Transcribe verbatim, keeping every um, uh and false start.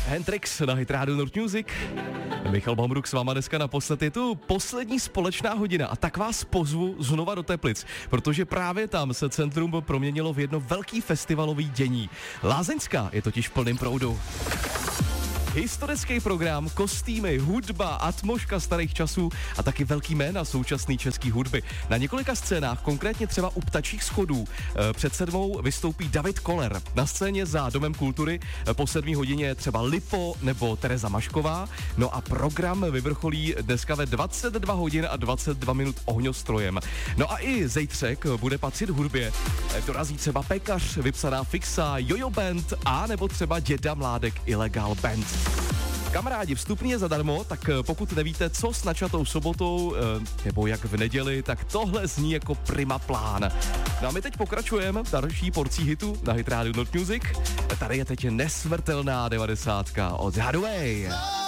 Hendrix na Hit Radio North Music. Michal Bambruk s váma dneska naposled. Je tu poslední společná hodina a tak vás pozvu znova do Teplic, protože právě tam se centrum proměnilo v jedno velký festivalový dění. Lázeňská je totiž v plném proudu. Historický program, kostýmy, hudba, atmosféra starých časů a taky velký jména současné české hudby. Na několika scénách, konkrétně třeba u Ptačích schodů, před sedmou vystoupí David Koller. Na scéně za Domem kultury po sedmé hodině třeba Lipo nebo Tereza Mašková. No a program vyvrcholí dneska ve dvacet dva hodin a dvacet dva minut ohňostrojem. No a i zejtřek bude patřit hudbě. Dorazí třeba Pekař, Vypsaná fixa, Jojo Band a nebo třeba Děda Mládek Ilegal Band. Kamarádi, vstupný je zadarmo, tak pokud nevíte, co s načatou sobotou, nebo jak v neděli, tak tohle zní jako prima plán. No a my teď pokračujeme další porcí hitu na Hit Radio North Music. Tady je teď nesmrtelná devadesátka od Hathaway.